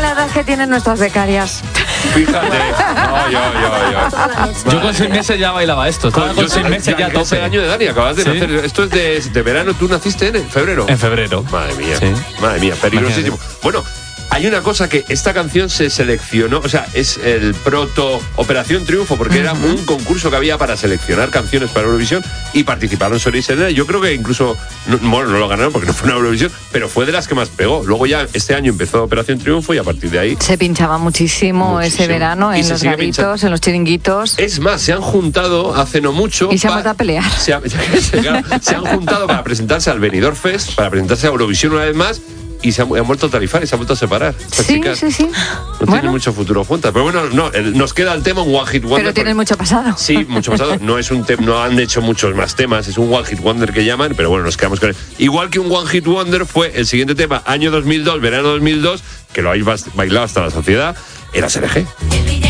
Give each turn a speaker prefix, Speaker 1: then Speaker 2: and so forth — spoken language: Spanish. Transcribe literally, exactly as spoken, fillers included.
Speaker 1: la edad que tienen nuestras becarias.
Speaker 2: Fíjate. Ay, ay, ay, ay.
Speaker 3: Yo con seis meses ya bailaba esto. Estaba con seis meses ya a
Speaker 2: tope.
Speaker 3: tope.
Speaker 2: año de Dani, acabas de
Speaker 3: ¿Sí?
Speaker 2: nacer. Esto es de, de verano. ¿Tú naciste en febrero?
Speaker 3: En febrero.
Speaker 2: Madre mía.
Speaker 3: Sí.
Speaker 2: Madre mía, peligrosísimo.
Speaker 3: Imagínate.
Speaker 2: Bueno, hay una cosa que esta canción se seleccionó, o sea, es el proto Operación Triunfo, porque uh-huh. era un concurso que había para seleccionar canciones para Eurovisión y participaron Soria y Selena. Yo creo que incluso, no, bueno, no lo ganaron porque no fue una Eurovisión, pero fue de las que más pegó. Luego ya este año empezó Operación Triunfo y a partir de ahí...
Speaker 1: Se pinchaba muchísimo, muchísimo. ese verano en los garitos, pinchando. En los chiringuitos.
Speaker 2: Es más, se han juntado hace no mucho...
Speaker 1: Y se han vuelto a pelear.
Speaker 2: Se, ha, se han juntado para presentarse al Benidorm Fest, para presentarse a Eurovisión una vez más. Y se han, han vuelto a tarifar y se han vuelto a separar. Estas
Speaker 1: sí,
Speaker 2: chicas
Speaker 1: sí, sí.
Speaker 2: No
Speaker 1: bueno.
Speaker 2: tienen mucho futuro juntas. Pero bueno, no, el, nos queda el tema un One Hit Wonder.
Speaker 1: Pero tienen mucho pasado.
Speaker 2: Sí, mucho pasado. No es un tema, no han hecho muchos más temas, es un One Hit Wonder que llaman, pero bueno, nos quedamos con él. Igual que un One Hit Wonder fue el siguiente tema, año dos mil dos, verano dos mil dos, que lo habéis bailado hasta la sociedad, era S L G.